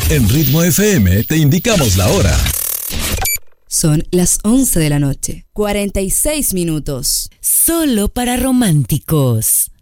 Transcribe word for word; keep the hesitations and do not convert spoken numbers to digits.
En Ritmo F M te indicamos la hora. Son las once de la noche, cuarenta y seis minutos. Solo para románticos.